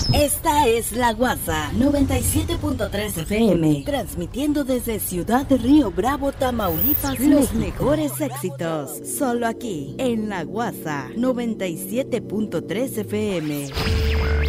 Esta es La Guasa 97.3 FM, transmitiendo desde Ciudad de Río Bravo, Tamaulipas, los mejores éxitos, solo aquí en La Guasa 97.3 FM.